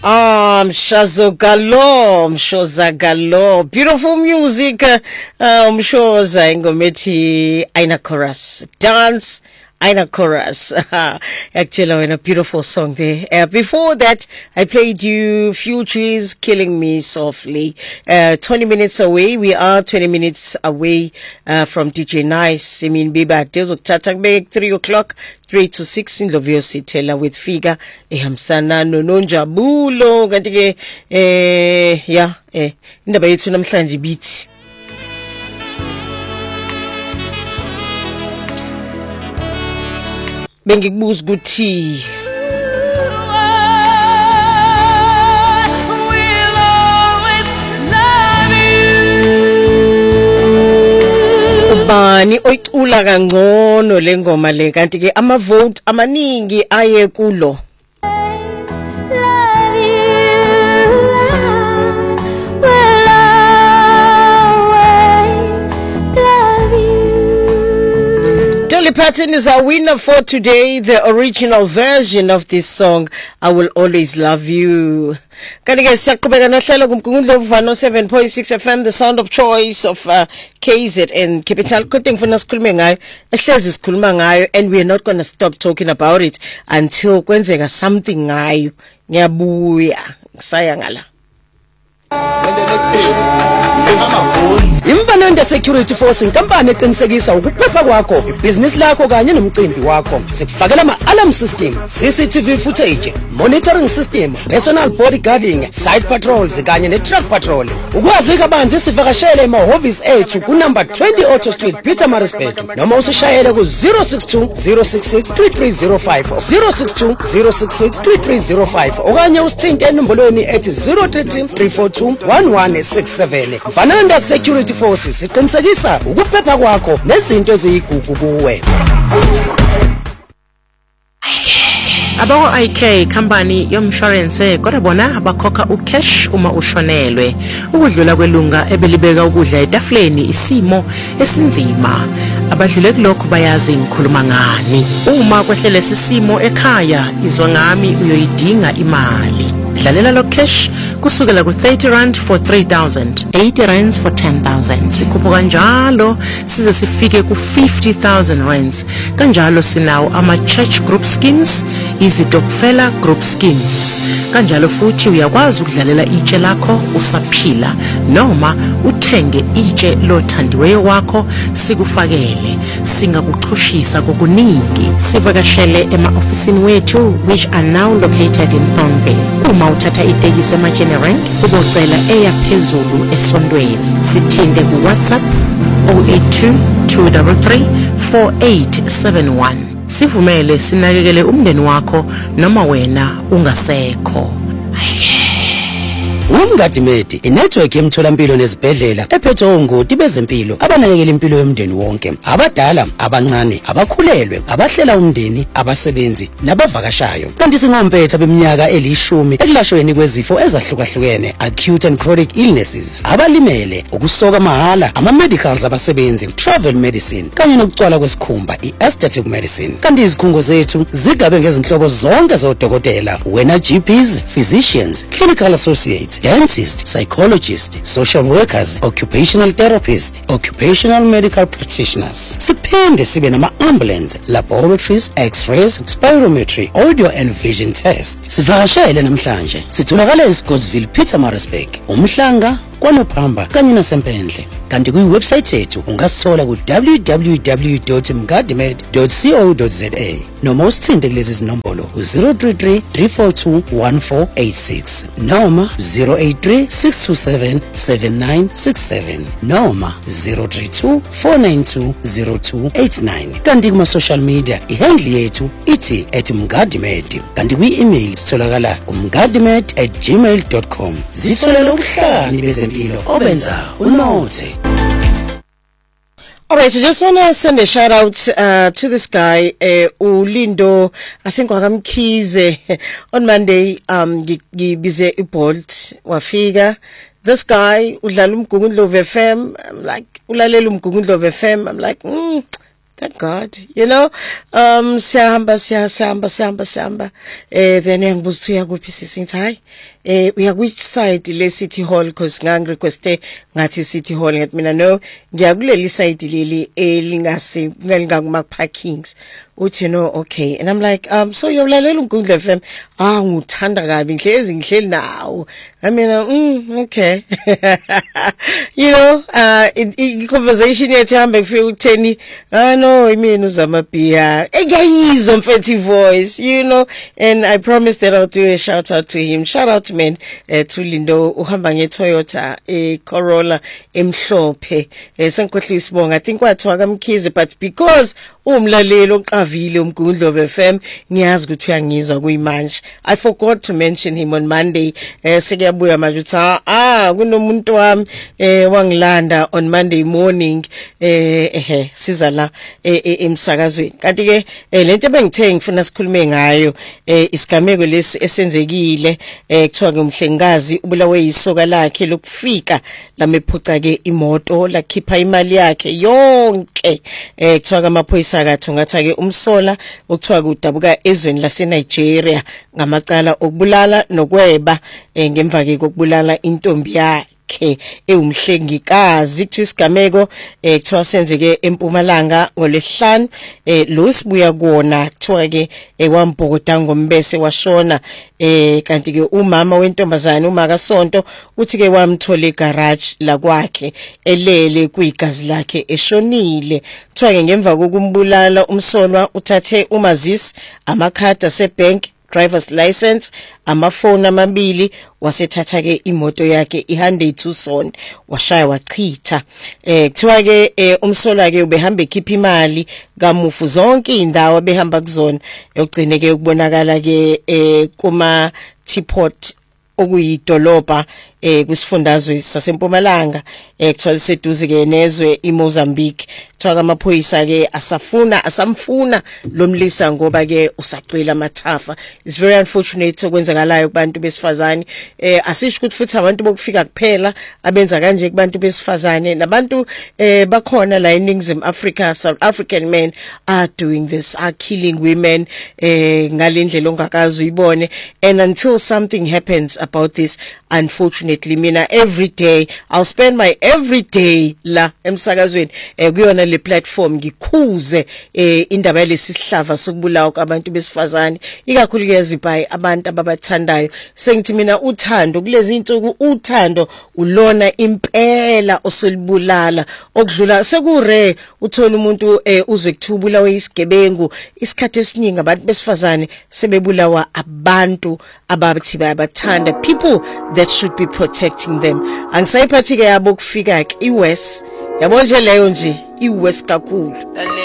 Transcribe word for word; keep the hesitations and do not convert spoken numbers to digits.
Um, Shazogalo, Mshozagalo, beautiful music. Um, Shoza Ingometi, Aina Chorus, dance, Aina Chorus. Actually, a beautiful song there. Uh, before that, I played you Fugees, Killing Me Softly. Uh, twenty minutes away. We are twenty minutes away uh, from D J Nice. I mean, Biba Tezok three o'clock. three to six in Lovio Sitela with Figa ehamsana nononjabulo kanti ke eh yeah eh indaba yethu namhlanje bithi bengikubuza ukuthi bani oyicula kangcono lengoma le kanti ke ama vote amaningi aye kulo Dolly Parton is our winner for today, the original version of this song, I Will Always Love You. Kanti ke siyaqhubeka nohlelo kumgungundlo uvano seven point six F M, the sound of choice of uh, K Z N Capital. Kodwa ngifuna sikhulume ngayo, esihlezi sikhuluma ngayo, and we are not going to stop talking about it until kwenzeka something ngayo. Ngiyabuya, ngisaya ngala. Imfananda Security Force inkampani eqinisekisa ukuphepha kwakho, ibhizinisi lakho kanye nomcimbi wakho. Sikufakela ama-alarm system, C C T V footage, monitoring system, personal bodyguarding, site patrols kanye ne-truck patrol. Ukwazi kabanzi sivakashele emahhovisi ethu kunumber twenty Auto Street, Pietermaritzburg. Noma usishayele ku zero six two zero six six three three zero five zero six two zero six six three three zero five okanye usithinte enombolweni ethi zero three three three four two one one six seven. Fananda Security Forces siqinisekisa ukuphepha kwakho nezinto eziyigugu kuwe. Abo I K company yomshwarense kodwa bona abakhokha ucash uma ushonelwe ukudlula kwelunga ebelibeka ukudla etafuleni isimo esinzima abadlule kulokho bayazi ngikhuluma ngani uma kwehlele sisimo ekhaya izwa ngami uyoyidinga imali dlalela lo cash kusukela ku thirty rand for three thousand, eighty rands for ten thousand. Sikhupho kanjalo size sifike ku fifty thousand rands. Kanjalo sinawo ama church group schemes, izitokfela group schemes. Kanjalo futhi uyakwazi ukudlalela itshe lakho usaphila noma uthenge itshe lothandiweyo wakho sikufakele singakuxhushisa kokuningi. Sivakashele ema-ofisini wethu which are now located in Thornville. Uma uthatha itekisi ema-Jenny Rank ubocela eya phezulu esondweni sithinde ku WhatsApp zero eight two two three three four eight seven one. Sivumele sinakekele umndeni wakho noma wena ungasekho. Umgadimedi inetwork yemtholampilo nezibhedlela ephethe ongoti bezempilo abanakekela impilo yomndeni wonke, abadala, abancane, abakhulelwe, abahlela umndeni, abasebenzi nabavakashayo. Kanti singompetha beminyaka elishumi ekulashweni kwezifo ezahlukahlukene, acute and chronic illnesses, abalimele, ukusoka mahala, ama medicals abasebenzi, travel medicine kanye nokucwala kwesikhumba, i-aesthetic medicine. Kanti izikhungo zethu zigabe ngezinhlobo zonke zodokotela, wena G Ps, physicians, clinical associates, dentists, psychologists, social workers, occupational therapists, occupational medical practitioners. Siphinde sibe nama-ambulance, laboratories, x-rays, spirometry, audio and vision tests. Sivakashele namhlanje sitholakala eScottsville, Pietermaritzburg, uMhlanga, kwaNophamba kanye naseMpendle. Kanti kuyiwebsite yethu ungasithola ku w w w dot mgadimed dot co dot za noma usithinte kulezi zinombolo zero three three three four two one four eight six noma zero eight three six two seven seven nine six seven noma zero three two four nine two zero two eight nine. Kanti kuma social media ihandle yethu ithi at mgadimed. Kanti kwi-email sitholakala umgadimed at gmail dot com. Zitholela ubuhlani bezempilo obenza unothe. All right, I just want to send a shout out uh, to this guy, uh, Ulindo, I think wakamkhize on Monday, um, gibize iBolt, wafika. This guy, udlala umgungundlo F M, I'm like, ulalela umgungundlo F M, I'm like, mm, thank God, you know. Um, siyahamba siyahamba siyahamba siyahamba. Eh, then ngibuza ukuthi uyakuphi sisi ngithi hayi. Eh, uya which side le City Hall because ngang requeste ngathi City Hall ngathi mina no ngiyakuleli side leli elingasi ngingakuma parkings. Uthi no, okay. And I'm like, um, so uyolalela uMgungundlo F M? Ah, ngithanda kabi ngihlezi ngihleli nawo. I mean, uh, mm, okay. You know, uh, in, in conversation yethu hambe kufika utheni, ah no, I mean uzama bia. Engayizwa mfethi voice, you know. And I promised that I'll do a shout out to him. Shout out man uh, to Lindo uhamba nge Toyota e Corolla emhlophe. Eh sengikhohle isibonga. I think kwathiwa kaMkhize but because umlalelo oqavile uMgungundlo F M ngiyazi ukuthi uyangizwa kuyimanje. I forgot to mention him on Monday. Eh sekuyabuya manje uthi ah kunomuntu wami eh wangilanda on Monday morning eh eh siza la emsakazweni. Kanti ke lento ebengithe ngifuna sikhulume ngayo eh isigameko lesi esenzekile eh kuthiwa ke umhlengazi ubulawe isoka lakhe lokufika lamephuca ke imoto lakhipha imali yakhe yonke eh kuthiwa amaphoyisa akathu ngathi ke umsola okuthiwa kudabuka ezweni lase Nigeria ngamacala okubulala nokweba eh ngemva ke kokubulala intombi yakhe ewumhlengikazi kuthi isigameko eh kuthiwa senzeke eMpumalanga ngolesihlanu eh lo sibuya kuona kuthiwa ke ewambhokoda ngombese washona eh kanti ke umama wentombazane uMakasonto uthi ke wamthola egarage la kwakhe elele kuyigazi lakhe eshonile kuthiwa ke ngemva kokumbulala umsolwa uthathe umazisi amakhadi asebank driver's license amafoni amabili wasethatha ke imoto yakhe iHyundai Tucson washaya wachitha eh kuthiwa ke eh, umsola ke ubehamba ekhipha imali kamufu zonke indawo behamba kuzona ugcine ke ukubonakala ke eh, kuma Teapot okuyidolobha eh kusifundazwe saseMpumalanga eh kuthiwa liseduze ke nezwe iMozambique kuthiwa amaphoyisa ke asafuna asamfuna lomlisa ngoba ke usaqila amathafa. It's very unfortunate okwenzakalayo kubantu besifazane eh asisho ukuthi futhi abantu bokufika kuphela abenza kanje kubantu besifazane nabantu eh bakhona la eNingizimu Africa. South African men are doing this, are killing women eh ngalendlela ongakazi uyibone, and until something happens about this, unfortunately mina every day I'll spend my every day la emsakazweni eh kuyona le platform ngikhuze eh indaba yalesihlava sokubulawa kwabantu besifazane ikakhulukazi by abantu ababathandayo. Sengithi mina uthando kulezi insuku uthando ulona impela osolibulala okudlula sekure uthola umuntu eh uzwe kuthubula wesigebengu isikhathi esiningi abantu besifazane sebebulawa abantu abathi bayabathanda, people that should be protecting them. Angisayiphathi ke yabo kufika ke iWest yabo nje leyo nje iWest kakhulu.